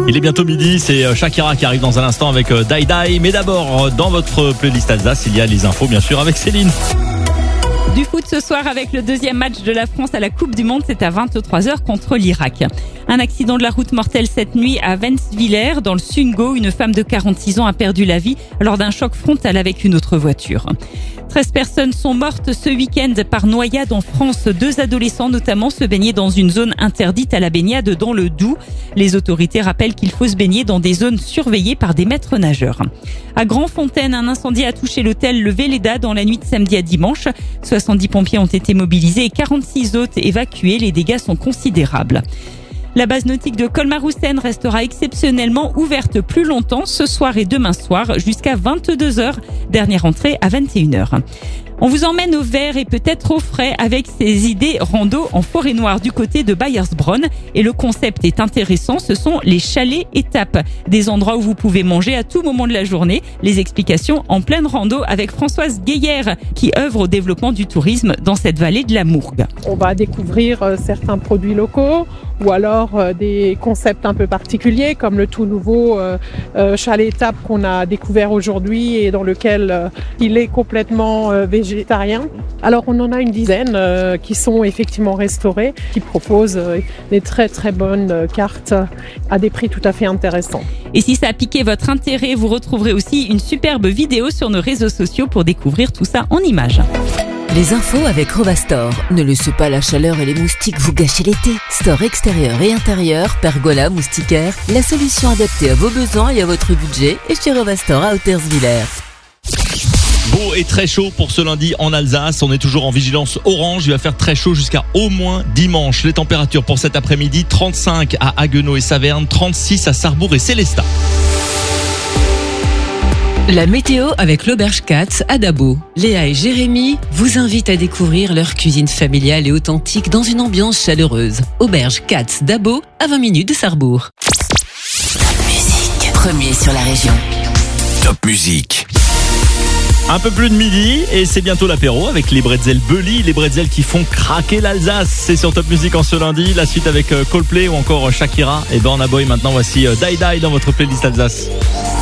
Il est bientôt midi, c'est Shakira qui arrive dans un instant avec Die Die. Mais d'abord, dans votre playlist Alsace, il y a les infos bien sûr avec Céline. Du foot ce soir avec le deuxième match de la France à la Coupe du Monde, c'est à 23h contre l'Irak. Un accident de la route mortel cette nuit à Wenswiller, dans le Sungo. Une femme de 46 ans a perdu la vie lors d'un choc frontal avec une autre voiture. 13 personnes sont mortes ce week-end par noyade en France. 2 adolescents notamment se baignaient dans une zone interdite à la baignade dans le Doubs. Les autorités rappellent qu'il faut se baigner dans des zones surveillées par des maîtres nageurs. À Grandfontaine, un incendie a touché l'hôtel Le Véleda dans la nuit de samedi à dimanche. 70 pompiers ont été mobilisés et 46 hôtes évacués. Les dégâts sont considérables. La base nautique de Colmar-Roussen restera exceptionnellement ouverte plus longtemps ce soir et demain soir jusqu'à 22h. Dernière entrée à 21h. On vous emmène au vert et peut-être au frais avec ces idées rando en forêt noire du côté de Bayersbronn. Et le concept est intéressant, ce sont les chalets étapes. Des endroits où vous pouvez manger à tout moment de la journée. Les explications en pleine rando avec Françoise Gaillère qui œuvre au développement du tourisme dans cette vallée de la Mourgue. On va découvrir certains produits locaux ou alors des concepts un peu particuliers comme le tout nouveau chalet étape qu'on a découvert aujourd'hui et dans lequel il est complètement végétarien. Alors on en a une dizaine qui sont effectivement restaurés, qui proposent des très très bonnes cartes à des prix tout à fait intéressants. Et si ça a piqué votre intérêt, vous retrouverez aussi une superbe vidéo sur nos réseaux sociaux pour découvrir tout ça en images. Les infos avec Rovastor. Ne laissez pas la chaleur et les moustiques vous gâcher l'été. Store extérieur et intérieur, pergola, moustiquaire, la solution adaptée à vos besoins et à votre budget est chez Rovastor à Hauterswiller. Beau et très chaud pour ce lundi en Alsace. On est toujours en vigilance orange. Il va faire très chaud jusqu'à au moins dimanche. Les températures pour cet après-midi, 35 à Haguenau et Saverne, 36 à Sarrebourg et Célestat. La météo avec l'Auberge Katz à Dabo. Léa et Jérémy vous invitent à découvrir leur cuisine familiale et authentique dans une ambiance chaleureuse. Auberge Katz Dabo à 20 minutes de Sarrebourg. Top musique, premier sur la région. Top musique. Un peu plus de midi et c'est bientôt l'apéro avec les bretzels Bully, les bretzels qui font craquer l'Alsace. C'est sur Top Music en ce lundi. La suite avec Coldplay ou encore Shakira et Burna Boy. Maintenant voici Die Die dans votre playlist Alsace.